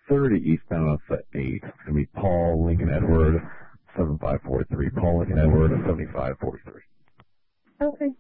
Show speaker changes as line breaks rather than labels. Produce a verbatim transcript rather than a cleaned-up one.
thirty eastbound on set eight. It's going to be Paul Lincoln Edward, seven five four three. Paul Lincoln Edward, seventy-five forty-three.
Okay.